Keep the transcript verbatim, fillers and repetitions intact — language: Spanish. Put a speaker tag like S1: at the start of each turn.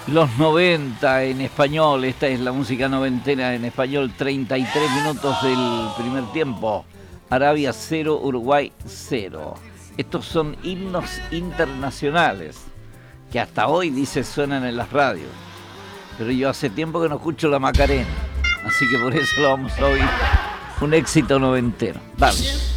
S1: Los noventa en español, esta es la música noventera en español, treinta y tres minutos del primer tiempo. Arabia cero, Uruguay cero. Estos son himnos internacionales que hasta hoy, dice, suenan en las radios. Pero yo hace tiempo que no escucho la Macarena, así que por eso lo vamos a oír. Un éxito noventero. Dale.